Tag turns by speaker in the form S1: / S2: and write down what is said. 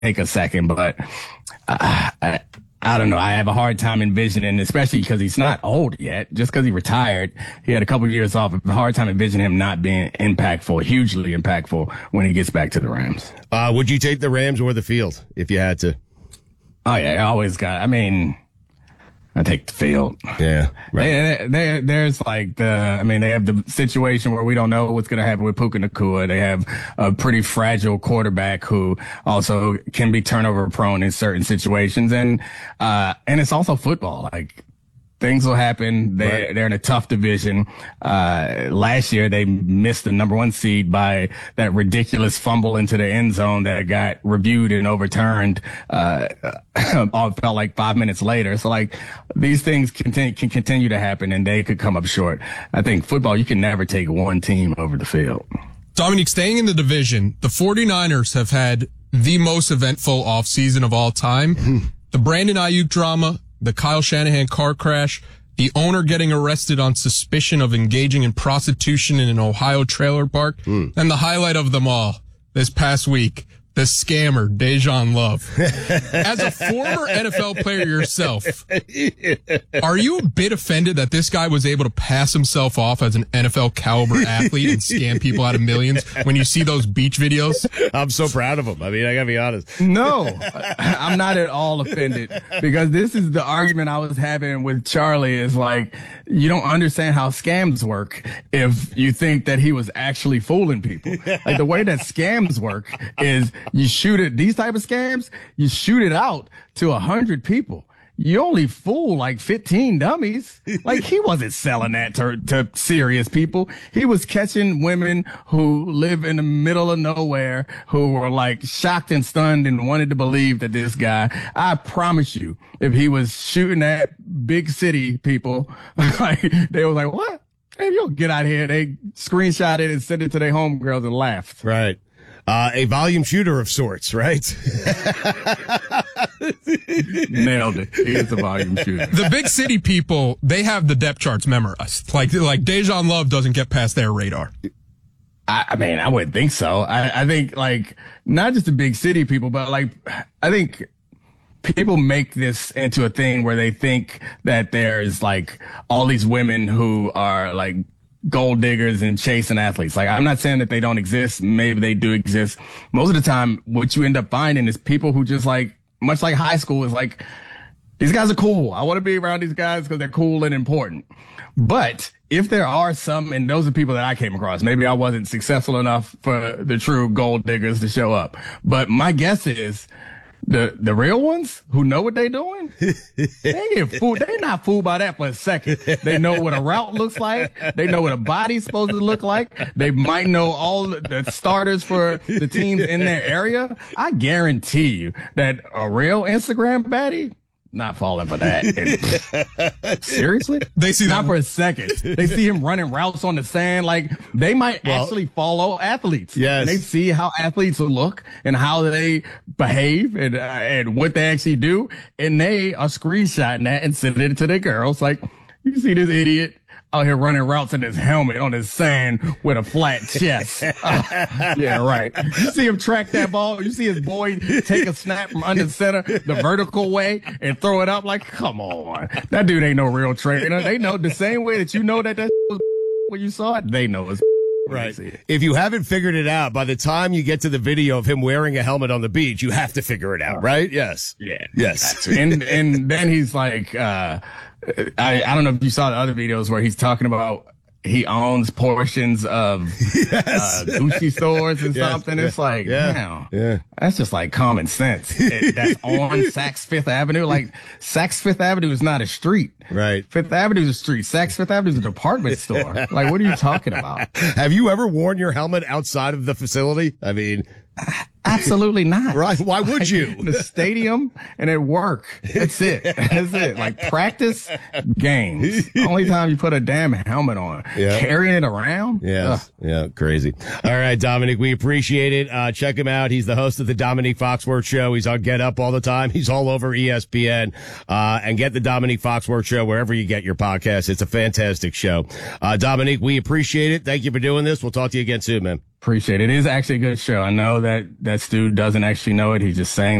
S1: take a second, but I don't know. I have a hard time envisioning, especially because he's not old yet. Just because he retired, he had a couple of years off. I have a hard time envisioning him not being impactful, hugely impactful when he gets back to the Rams.
S2: Would you take the Rams or the field if you had to?
S1: Oh, yeah. I take the field.
S2: Yeah. Right.
S1: There's like they have the situation where we don't know what's going to happen with Puka Nacua. They have a pretty fragile quarterback who also can be turnover prone in certain situations. And it's also football. Like, things will happen. They're in a tough division. Last year they missed the number 1 seed by that ridiculous fumble into the end zone that got reviewed and overturned. All felt like 5 minutes later. So like, these things can continue to happen and they could come up short. I think football, you can never take one team over the field.
S3: Dominique, staying in the division, the 49ers have had the most eventful offseason of all time. The Brandon Ayuk drama, the Kyle Shanahan car crash, the owner getting arrested on suspicion of engaging in prostitution in an Ohio trailer park, and the highlight of them all this past week, the scammer, Dejan Love. As a former NFL player yourself, are you a bit offended that this guy was able to pass himself off as an NFL caliber athlete and scam people out of millions when you see those beach videos?
S2: I'm so proud of him. I mean, I gotta be honest.
S1: No, I'm not at all offended, because this is the argument I was having with Charlie, is like, you don't understand how scams work if you think that he was actually fooling people. Like, the way that scams work is you shoot it, these type of scams, you shoot it out to 100 people. You only fool like 15 dummies. Like, he wasn't selling that to serious people. He was catching women who live in the middle of nowhere, who were like shocked and stunned and wanted to believe that this guy, I promise you, if he was shooting at big city people, like, they were like, what? Hey, you'll get out here. They screenshot it and send it to their homegirls and laughed.
S2: Right. A volume shooter of sorts, right?
S1: Nailed it. He is a volume shooter.
S3: The big city people, they have the depth charts memorized. Like Dejan Love doesn't get past their radar.
S1: I mean, I wouldn't think so. I think, like, not just the big city people, but like, I think people make this into a thing where they think that there's like all these women who are like gold diggers and chasing athletes. Like, I'm not saying that they don't exist. Maybe they do exist. Most of the time, what you end up finding is people who just, like, much like high school, is like, these guys are cool. I want to be around these guys because they're cool and important. But if there are some, and those are people that I came across, maybe I wasn't successful enough for the true gold diggers to show up. But my guess is the real ones who know what they're doing, they get fooled. They're not fooled by that for a second. They know what a route looks like. They know what a body's supposed to look like. They might know all the starters for the teams in their area. I guarantee you that a real Instagram baddie, not falling for that. Seriously?
S3: They see
S1: not
S3: that
S1: for a second. They see him running routes on the sand. Like, they might actually follow athletes.
S2: Yes.
S1: And they see how athletes look and how they behave and what they actually do. And they are screenshotting that and sending it to their girls. Like, you see this idiot out here running routes in his helmet on his sand with a flat chest. Yeah, right. You see him track that ball. You see his boy take a snap from under center the vertical way and throw it up. Like, come on. That dude ain't no real trainer. They know the same way that you know that was when you saw it. They know it's
S2: right. If you haven't figured it out, by the time you get to the video of him wearing a helmet on the beach, you have to figure it out, right? Yes.
S1: Yeah.
S2: Yes.
S1: And then he's like, I don't know if you saw the other videos where he's talking about he owns portions of Gucci stores and something. It's like, that's just like common sense. That's on Saks Fifth Avenue. Like, Saks Fifth Avenue is not a street.
S2: Right.
S1: Fifth Avenue is a street. Saks Fifth Avenue is a department store. Like, what are you talking about?
S2: Have you ever worn your helmet outside of the facility? I mean,
S1: absolutely not.
S2: Right. Why would you?
S1: The stadium and at work. That's it. That's it. Like, practice, games. Only time you put a damn helmet on.
S2: Yeah.
S1: Carrying it around?
S2: Yeah. Yeah. Crazy. All right, Dominic, we appreciate it. Check him out. He's the host of the Dominique Foxworth Show. He's on Get Up all the time. He's all over ESPN. And get the Dominique Foxworth Show wherever you get your podcast. It's a fantastic show. Dominique, we appreciate it. Thank you for doing this. We'll talk to you again soon, man.
S1: Appreciate it. It is actually a good show. I know that Stu doesn't actually know it. He's just saying